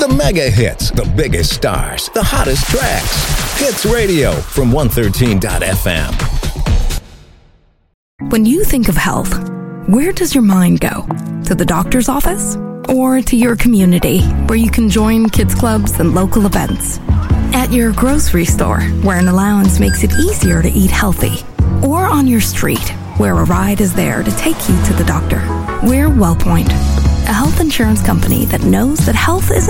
The mega hits, the biggest stars, the hottest tracks. Hits Radio from 113.fm. When you think of health, where does your mind go? To the doctor's office? Or to your community, where you can join kids clubs and local events? At your grocery store, where an allowance makes it easier to eat healthy? Or on your street, where a ride is there to take you to the doctor? We're WellPoint, a health insurance company that knows that health is